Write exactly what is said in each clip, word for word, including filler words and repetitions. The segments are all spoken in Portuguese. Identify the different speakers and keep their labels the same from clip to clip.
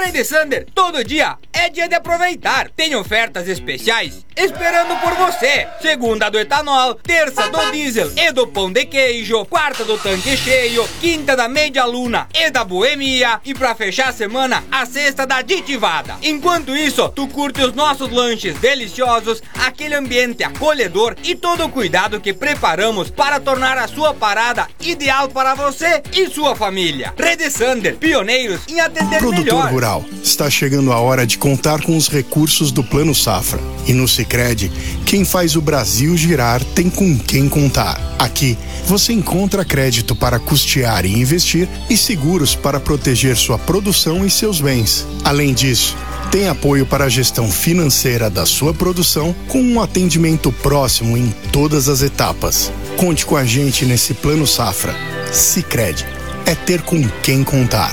Speaker 1: Rede Sander, todo dia é dia de aproveitar. Tem ofertas especiais esperando por você. Segunda do etanol, terça do diesel e do pão de queijo, quarta do tanque cheio, quinta da meia luna e da boemia, e pra fechar a semana, a sexta da aditivada. Enquanto isso, tu curte os nossos lanches deliciosos, aquele ambiente acolhedor e todo o cuidado que preparamos para tornar a sua parada ideal para você e sua família. Rede Sander, pioneiros em atender
Speaker 2: Produtor
Speaker 1: melhor.
Speaker 2: rural, está chegando a hora de contar com os recursos do Plano Safra. E no Sicredi, quem faz o Brasil girar tem com quem contar. Aqui, você encontra crédito para custear e investir e seguros para proteger sua produção e seus bens. Além disso, tem apoio para a gestão financeira da sua produção com um atendimento próximo em todas as etapas. Conte com a gente nesse Plano Safra. Sicredi, é ter com quem contar.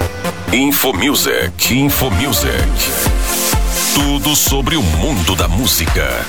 Speaker 3: Infomusic, Infomusic. Tudo sobre o mundo da música.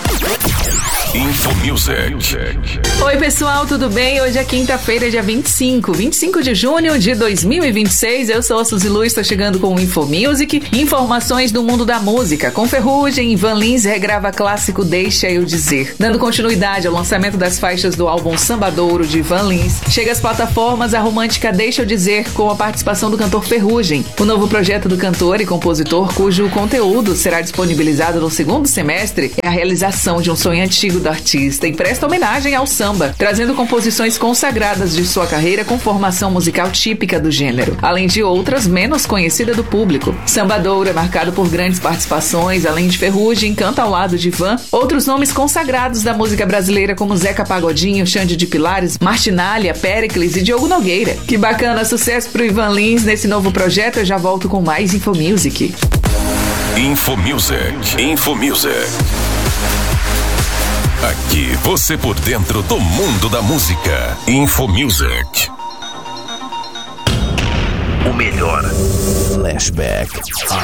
Speaker 3: Infomusic.
Speaker 4: Oi pessoal, tudo bem? Hoje é quinta-feira, dia vinte e cinco, vinte e cinco de junho de dois mil e vinte e seis. Eu sou a Suzy Lu, estou chegando com o Infomusic. Informações do mundo da música. Com Ferrugem, Ivan Lins regrava clássico Deixa Eu Dizer. Dando continuidade ao lançamento das faixas do álbum Sambadouro de Ivan Lins, chega às plataformas a romântica Deixa Eu Dizer, com a participação do cantor Ferrugem. O novo projeto do cantor e compositor, cujo conteúdo será disponibilizado no segundo semestre, é a realização de um sonho antigo do artista e presta homenagem ao samba, trazendo composições consagradas de sua carreira com formação musical típica do gênero, além de outras menos conhecidas do público. Sambadouro é marcado por grandes participações, além de Ferrugem, canta ao lado de Ivan, outros nomes consagrados da música brasileira como Zeca Pagodinho, Xande de Pilares, Martinália, Péricles e Diogo Nogueira. Que bacana, sucesso pro Ivan Lins nesse novo projeto. Eu já volto com mais Infomusic.
Speaker 3: Infomusic, Infomusic. Aqui você por dentro do mundo da música. Infomusic.
Speaker 5: O melhor flashback